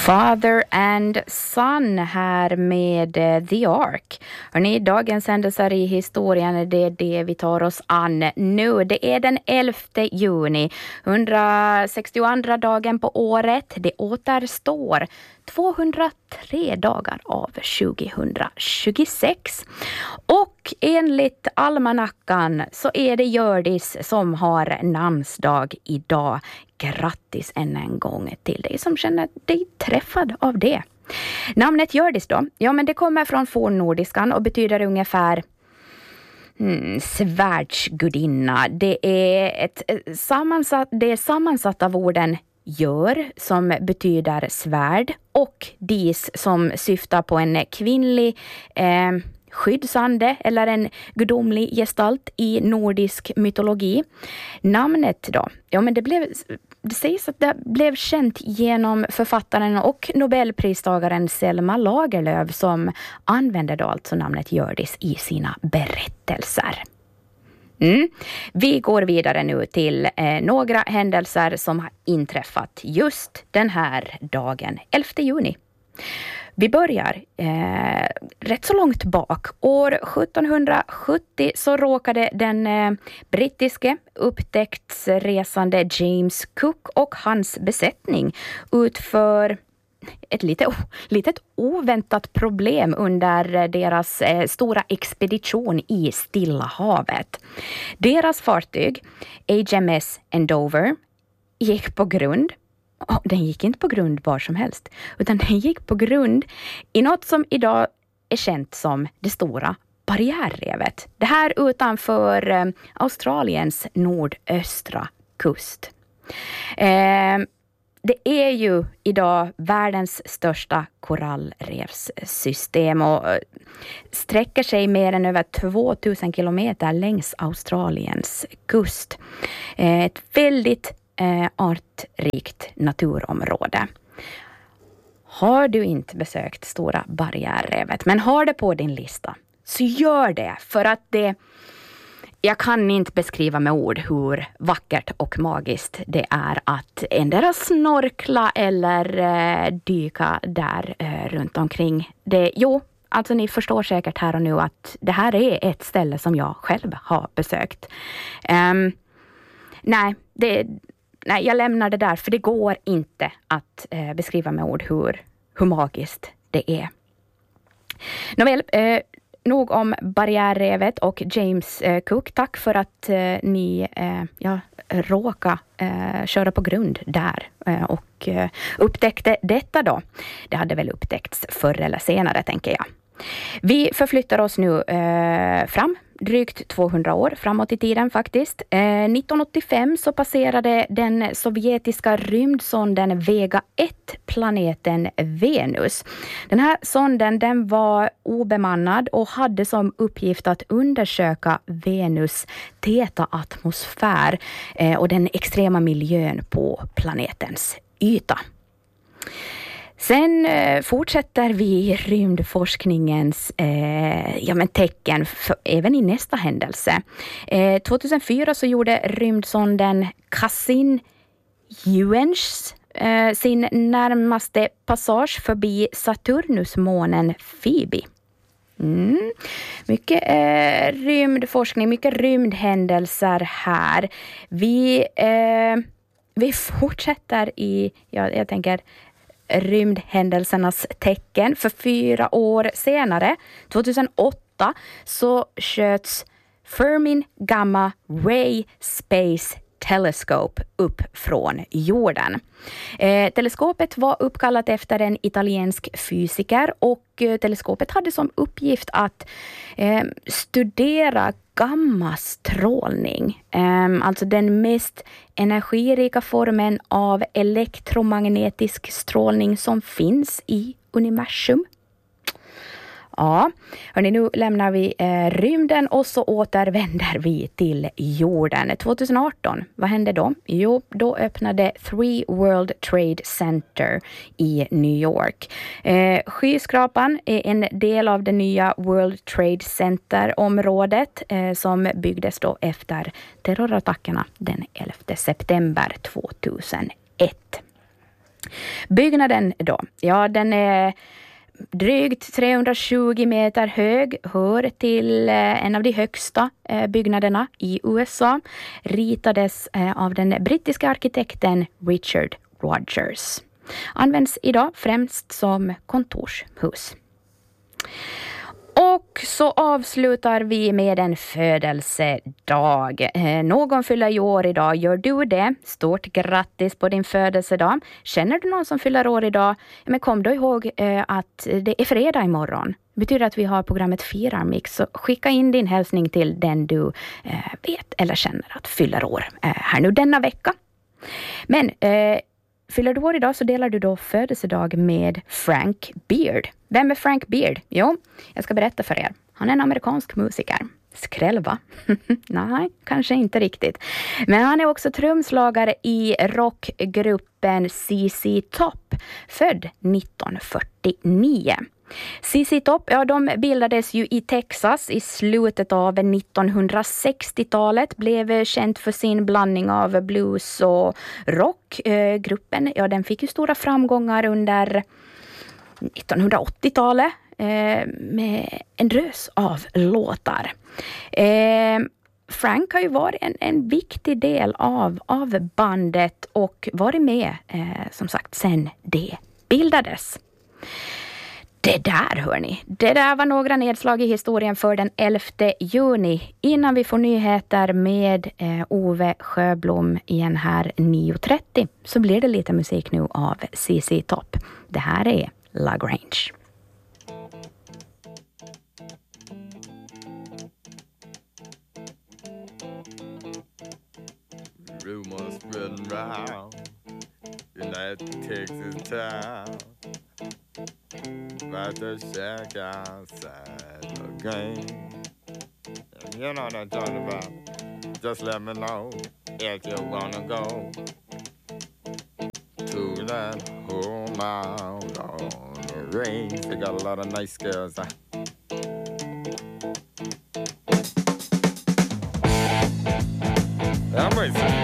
Father and Son här med The Ark. Hörrni, dagens händelser i historien, det är det vi tar oss an nu. Det är den 11 juni, 162 dagen på året. Det återstår 203 dagar av 2026. Och enligt almanackan så är det Hjördis som har namnsdag idag. Grattis än en gång till dig som känner dig träffad av det. Namnet Hjördis då? Ja, men det kommer från fornnordiskan och betyder ungefär svärdsgudinna. Det är sammansatt av orden gör som betyder svärd och dis som syftar på en kvinnlig skyddsande eller en gudomlig gestalt i nordisk mytologi. Namnet då? Ja, men det sägs att det blev känt genom författaren och nobelpristagaren Selma Lagerlöf som använde då alltså namnet Hjördis i sina berättelser. Vi går vidare nu till några händelser som har inträffat just den här dagen, 11 juni. Vi börjar rätt så långt bak. År 1770 så råkade den brittiske upptäcktsresande James Cook och hans besättning ut för ett litet oväntat problem under deras stora expedition i Stilla havet. Deras fartyg, HMS Endeavour, gick på grund. Den gick inte på grund var som helst, utan den gick på grund i något som idag är känt som det stora barriärrevet. Det här utanför Australiens nordöstra kust. Det är ju idag världens största korallrevssystem och sträcker sig mer än över 2000 kilometer längs Australiens kust. Ett väldigt artrikt naturområde. Har du inte besökt stora barriärrevet men har det på din lista, så gör det, för att jag kan inte beskriva med ord hur vackert och magiskt det är att endera snorkla eller dyka där runt omkring. Alltså ni förstår säkert här och nu att det här är ett ställe som jag själv har besökt. Nej, jag lämnar det där, för det går inte att beskriva med ord hur magiskt det är. Nåväl, nog om barriärrevet och James Cook. Tack för att ni råkade köra på grund där och upptäckte detta då. Det hade väl upptäckts förr eller senare, tänker jag. Vi förflyttar oss nu fram, drygt 200 år framåt i tiden faktiskt. 1985 så passerade den sovjetiska rymdsonden Vega 1 planeten Venus. Den här sonden, den var obemannad och hade som uppgift att undersöka Venus täta atmosfär och den extrema miljön på planetens yta. Sen fortsätter vi rymdforskningens tecken även i nästa händelse. 2004 så gjorde rymdsonden Cassini-Huygens sin närmaste passage förbi Saturnusmånen Phoebe. Mycket rymdforskning, mycket rymdhändelser här. Vi fortsätter i, jag tänker, rymdhändelsernas tecken. För 4 år senare, 2008, så sköts Fermi Gamma Ray Space Telescope upp från jorden. Teleskopet var uppkallat efter en italiensk fysiker och teleskopet hade som uppgift att studera gammastrålning, alltså den mest energirika formen av elektromagnetisk strålning som finns i universum. Ja, hörni, nu lämnar vi rymden och så återvänder vi till jorden. 2018, vad hände då? Jo, då öppnade 3 World Trade Center i New York. Skyskrapan är en del av det nya World Trade Center-området som byggdes då efter terrorattackerna den 11 september 2001. Byggnaden då, ja den är drygt 320 meter hög, hör till en av de högsta byggnaderna i USA, ritades av den brittiska arkitekten Richard Rogers. Används idag främst som kontorshus. Och så avslutar vi med en födelsedag. Någon fyller ju år idag. Gör du det? Stort grattis på din födelsedag. Känner du någon som fyller år idag? Men kom då ihåg att det är fredag imorgon. Det betyder att vi har programmet Firarmix. Så skicka in din hälsning till den du vet eller känner att fyller år här nu denna vecka. Men fyller du år idag så delar du då födelsedag med Frank Beard. Vem är Frank Beard? Jo, jag ska berätta för er. Han är en amerikansk musiker. Skräll, va? Nej, kanske inte riktigt. Men han är också trumslagare i rockgruppen ZZ Top, född 1949. ZZ Top, ja, de bildades ju i Texas i slutet av 1960-talet, blev känt för sin blandning av blues och rock. Gruppen, ja, den fick ju stora framgångar under 1980-talet med en drös av låtar. Frank har ju varit en viktig del av bandet och varit med som sagt sen det bildades. Det där hörni, det där var några nedslag i historien för den 11 juni. Innan vi får nyheter med Ove Sjöblom igen här 9.30 så blir det lite musik nu av ZZ Top. Det här är La Grange. Rumors spreading round in that Texas town about the shack outside the game. And you know what I'm talking about. Just let me know if you wanna go to that home out on the range. They got a lot of nice girls. I'm racing.